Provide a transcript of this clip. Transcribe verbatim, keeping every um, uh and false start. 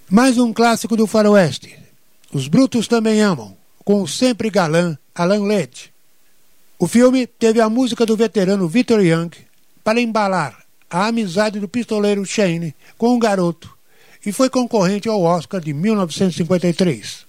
Mais um clássico do faroeste. Os Brutos Também Amam, com o sempre galã Alan Ladd. O filme teve a música do veterano Victor Young para embalar a amizade do pistoleiro Shane com o garoto e foi concorrente ao Oscar de mil novecentos e cinquenta e três.